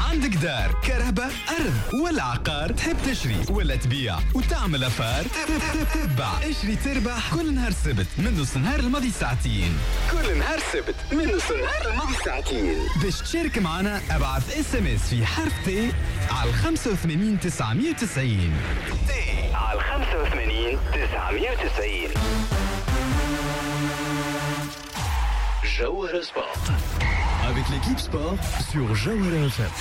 عندك دار كهرباء أرض ولا عقار تحب تشري ولا تبيع وتعمل أفار تبع اشري تربح كل نهار سبت من نص نهار الماضي ساعتين كل نهار سبت من نص نهار الماضي ساعتين باش تشارك معنا ابعث اس ام اس في حرف تي على 85 990 تي على 85 990 جوهرة سبورت avec l'équipe sport sur Jawhara FM.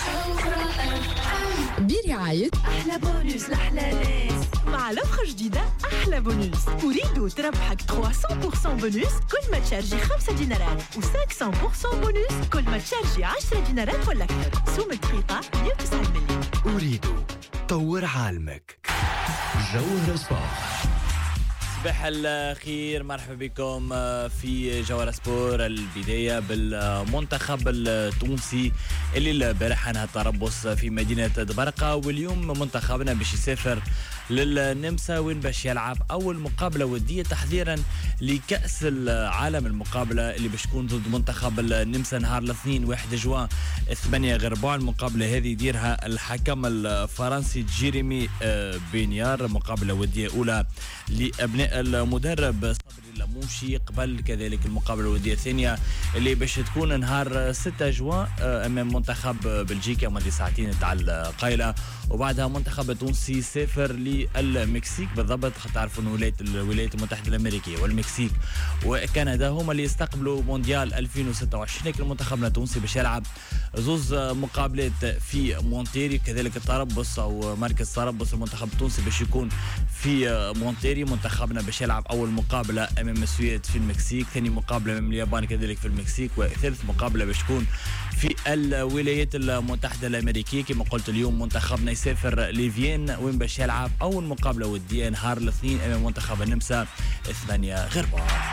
برعاية أحلى بونوس لأحلى ناس مع لوحة جديدة أحلى بونوس. أريد تربحك 300% بونوس كل ما تشارجي 5 دينارات و500% بونوس كل ما تشارجي 10 دينارات ولا أكثر. سوم دقيقة 190 مليون. أريد طور عالمك. جوهرة سبورت. صباح الخير، مرحبا بكم في جوهرة سبور. البداية بالمنتخب التونسي اللي البارح انهى التربص في مدينة دبرقة، واليوم منتخبنا باش يسافر للنمسا وين باش يلعب أول مقابلة ودية تحضيرا لكأس العالم. المقابلة اللي باش تكون ضد منتخب النمسا نهار الاثنين 1 جوان 8 غرباع. المقابلة هذه يديرها الحكم الفرنسي جيريمي بينيار، مقابلة ودية أولى لأبناء المدرب صبري اللاموشي، قبل كذلك المقابلة الودية الثانية اللي باش تكون نهار 6 جوان أمام منتخب بلجيكا ماضي ساعتين تاع القايلة. وبعدها منتخب التونسي سافر للمكسيك، بالضبط تعرفوا أن الولايات المتحدة الأمريكية والمكسيك وكندا هما اللي يستقبلوا مونديال 2026. لكن منتخبنا التونسي باش يلعب زوز مقابلات في مونتيري، كذلك التربص أو مركز تربص المنتخب التونسي باش يكون في مونتيري. منتخبنا باش يلعب أول مقابلة أمام السويد في المكسيك، ثاني مقابلة أمام اليابان كذلك في المكسيك، وثالث مقابلة باش تكون في الولايات المتحدة الأمريكية. كما قلت اليوم منتخبنا يسافر لفين وين باش يلعب أول مقابلة ودية نهار الاثنين أمام منتخب النمسا 8 غرباع.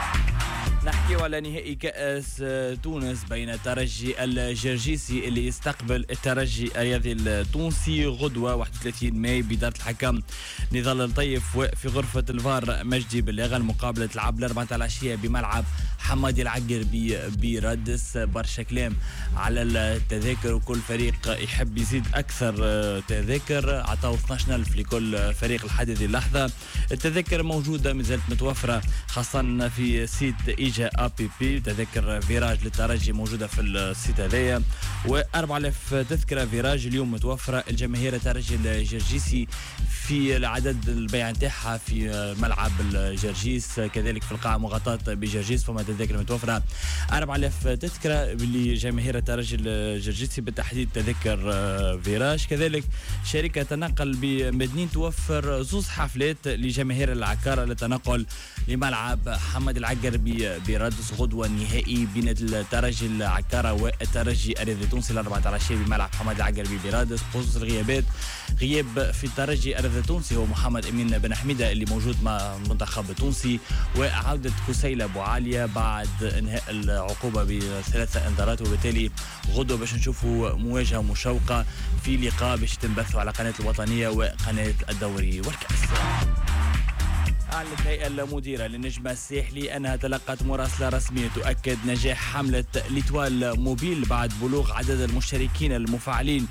نحكي على نهائي كأس تونس بين الترجي الجرجيسي اللي يستقبل الترجي الرياضي التونسي غدوة 31 ماي بدارة الحكم نضال الطيف وفي غرفة الفار مجدي بلاغة. المقابلة تلعب 4 العشية بملعب حمادي العقر بردس. برشا كلام على التذاكر وكل فريق يحب يزيد أكثر تذاكر، عطاو 12,000 لكل فريق لحد هذه اللحظة. التذاكر موجودة مازالت متوفرة خاصة في سيت إيجا APP. تذاكر فيراج للترجي موجودة في السيت هذايا، و4000 تذكرة فيراج اليوم متوفرة. الجماهير الترجي الجرجيسي في العدد البيع نتاعها في ملعب الجرجيس كذلك في القاعة مغطاة بجرجيس، فما تذاكر متوفرة 4000 تذكرة لجماهير الترجي الجرجيسي بالتحديد تذكر فيراج. كذلك شركة نقل بمدنين توفر زوز حفلات لجماهير العكارة للتنقل لملعب حمد العقر بردس غدوة النهائي بين الترجي العكارة والترجي الرياضي التونسي 14 بملعب حمد العقر بردس. خصوص الغيابات، غياب في الترجي الرياضي التونسي هو محمد أمين بن حميدة اللي موجود مع المنتخب التونسي، وعودة كسيلة أبو عالية بعد انهاء العقوبة ب3 انذارات. وبالتالي غدوة باش نشوفوا مواجهة مشوقة في لقاء باش تنبثوا على قناة الوطنية وقناة الدوري والكأس. أعلنت الهيئة المديرة للنجم الساحلي أنها تلقت مراسلة رسمية تؤكد نجاح حملة ليتوال موبيل بعد بلوغ عدد المشتركين المفعلين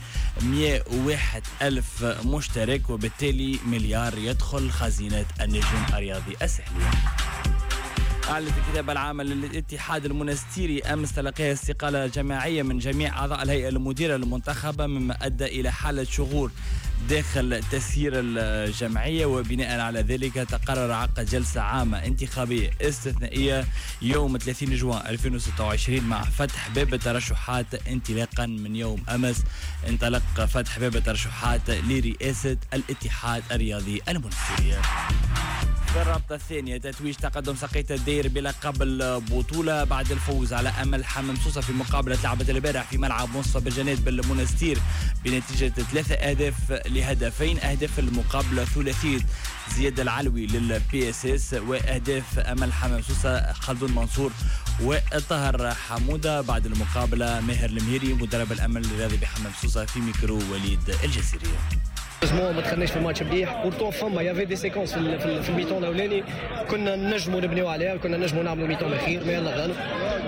101,000 مشترك، وبالتالي مليار يدخل خزينة النجم الرياضي الساحلي. أعلنت الكتابة العامة للاتحاد المونستيري أمس تلقيها استقالة جماعية من جميع أعضاء الهيئة المديرة المنتخبة، مما أدى إلى حالة شغور داخل تسيير الجمعية. وبناء على ذلك تقرر عقد جلسة عامة انتخابية استثنائية يوم 30 جوان 2026 مع فتح باب الترشحات. انطلاقا من يوم أمس انطلق فتح باب الترشحات لرئاسة الاتحاد الرياضي المونستيري. في الرابطة الثانية تتويج تقدم سقيت الدير بلقب البطولة بعد الفوز على أمل حمام سوسة في مقابلة لعبة البارح في ملعب مصطفى بالجنات بالمنستير بنتيجة 3 أهداف لهدفين. أهداف المقابلة ثلاثية زياد العلوي للPSS، وأهداف أمل حمام سوسة خلدون منصور وطهر حمودة. بعد المقابلة ماهر المهيري مدرب الأمل الرياضي بحمام سوسة في ميكرو وليد الجزيري. ما دخلناش في الماتش مليح، بورتو فما يافي دي سيكونس في الميتون الاولاني كنا نجموا نبنيو عليها، كنا نجموا نعملوا ميتون الاخير، ما يلا غالب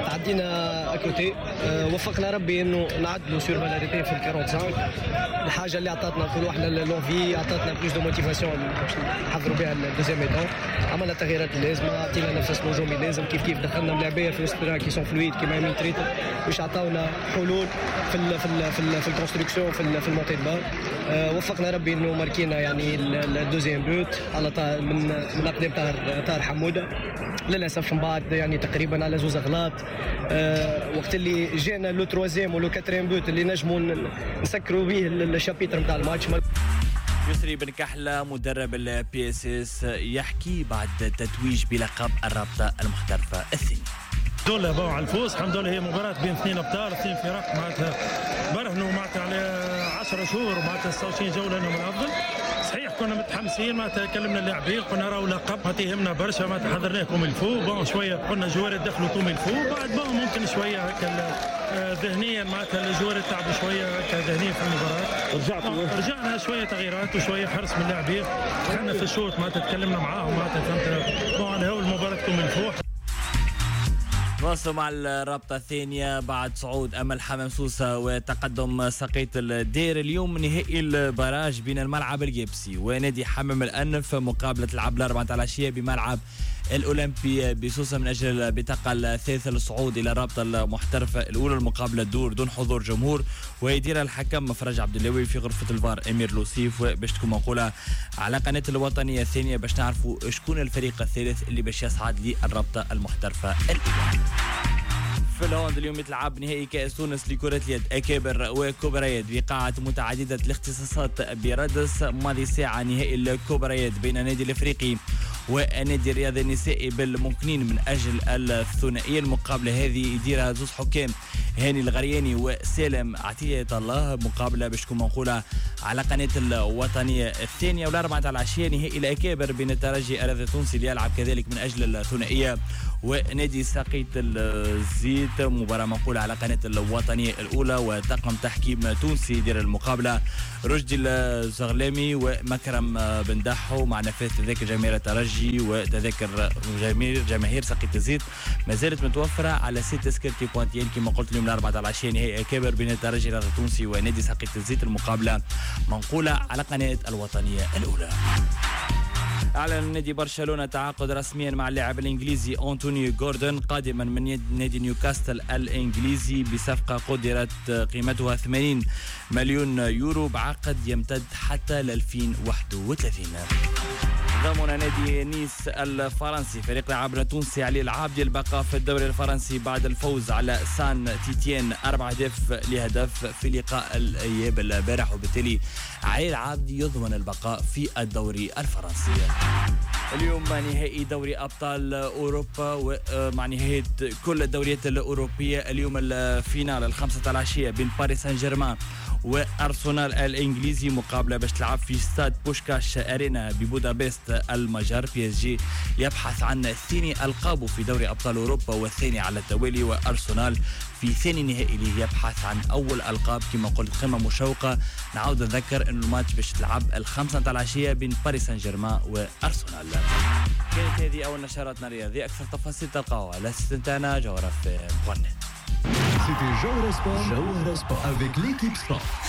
تعدينا اكوتي. وفقنا ربي انه نعدلوا سور بلاريتي في ال 45. الحاجه اللي عطاتنا نقولوا احنا لونفي، عطاتنا بلوس دو موتيفاسيون باش نحضروا بها الدوزيام ميتون. عملنا التغييرات اللازمه، عطينا نفس النجوم اللازم، كيف دخلنا ملاعبيه في وسط كي سون فلويد كيما يمين تريت باش عطاونا حلول في الكونستركسيون في المونتي بال. وفقنا ربي انه ماركينا يعني الدوزيام بوت على من اقدام طاهر حموده. للاسف من بعد يعني تقريبا على زوز اغلاط. وقت اللي جانا لو تروازيام ولو كاتريم بوت اللي نجموا نسكروا به الشابيتر نتاع الماتش. يسري بن كحلة مدرب البي اس اس يحكي بعد تتويج بلقب الرابطة المحترفة الثانية. دولة باعوا على الفوز، الحمد لله. هي مباراة بين اثنين ابطال، اثنين فرق معناتها برهنوا معناتها على 10 شهور معناتها 26 جولة انهم الافضل. صحيح كنا متحمسين معناتها كلمنا اللاعبين قلنا راهو لقب معناتها يهمنا برشا معناتها حضرناكم الفو بون شوية قلنا جوار دخلوا كوم الفو بعد بون ممكن شوية هكا ذهنيا معناتها الجوار تعبوا شوية هكا ذهنيا في المباراة. رجعنا شوية تغييرات وشوية حرص من اللاعبين. دخلنا في الشوط معناتها تكلمنا معاهم معناتها فهمت بون هو المباراة كوم الفو. نواصل مع الرابطة الثانية بعد صعود أمل حمام سوسة وتقدم سقيط الدير. اليوم نهائي البراج بين الملعب اليابسي ونادي حمام الأنف مقابلة العب الأربعة العشية بملعب الأولمبي بسوسة من أجل البطاقة الثالثة للصعود إلى الرابطة المحترفة الأولى. المقابلة دور دون حضور جمهور ويدير الحكم فرج عبد اللوي في غرفة الفار أمير لوسيف. وباش تكون منقولة على قناة الوطنية الثانية باش نعرفوا شكون الفريق الثالث اللي باش يصعد للرابطة المحترفة الأولى. في الهوند اليوم يتلعب نهائي كأس تونس لكرة اليد أكابر وكبريات بقاعة متعددة الاختصاصات بردس. ماضي ساعة نهائي الكبريات بين النادي الأفريقي ونادي الرياضي النسائي بالممكنين من أجل الثنائية. المقابلة هذه يديرها زوز حكام هاني الغرياني وسالم عطية الله. مقابلة باش تكون منقولة على قناة الوطنية الثانية. والأربعة العشية نهائي الأكابر بين الترجي الرياضي التونسي اللي يلعب كذلك من أجل الثنائية ونادي ساقيط الزيت. مباراة منقولة على قناة الوطنية الأولى وطاقم تحكيم تونسي يدير المقابلة رشدي الزغلامي ومكرم بن دحو مع نفاذ تذاكر جماهير الترجي وتذاكر جماهير ساقيط الزيت ما زالت متوفرة على سيت تذكرتي بوانتيين كما قلت اليوم الأربعة العشية نهائي أكابر بين الترجي الرياضي التونسي ونادي ساقيط الزيت. المقابلة منقولة على قناة الوطنية الأولى. أعلن نادي برشلونة تعاقد رسميا مع اللاعب الإنجليزي أنتوني جوردن قادما من نادي نيوكاسل الإنجليزي بصفقة قدرت قيمتها 80 مليون يورو بعقد يمتد حتى ل 2031. ضمن نادي نيس الفرنسي فريق لاعبنا التونسي علي العابدي البقاء في الدوري الفرنسي بعد الفوز على سان تيتيان 4-0 في لقاء الإياب البارح وبالتالي علي العابدي يضمن البقاء في الدوري الفرنسي. اليوم نهائي دوري أبطال أوروبا ومع نهاية كل الدوريات الأوروبية. اليوم الفينال 5 العشية بين باريس سان جيرمان وأرسنال الإنجليزي. مقابلة باش تلعب في ستاد بوشكاش أرينا ببودابست المجر. بي اس جي يبحث عن ثاني ألقابه في دوري أبطال أوروبا والثاني على التوالي وأرسنال في ثاني نهائي ليه يبحث عن أول ألقاب. كما قلت قمة مشوقة. نعود نذكر أن الماتش باش تلعب 5 العشية بين باريس سان جيرمان وأرسنال. كانت هذه أول نشراتنا الرياضية. أكثر تفاصيل تلقاوها على سيتنا جوهرة في بوانت. C'était Jawara Sport avec l'équipe Sport.